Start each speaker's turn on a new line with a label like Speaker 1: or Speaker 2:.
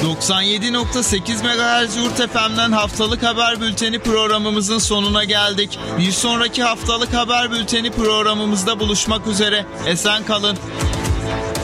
Speaker 1: 97.8 MHz Yurt FM'den haftalık haber bülteni programımızın sonuna geldik. Bir sonraki haftalık haber bülteni programımızda buluşmak üzere. Esen kalın.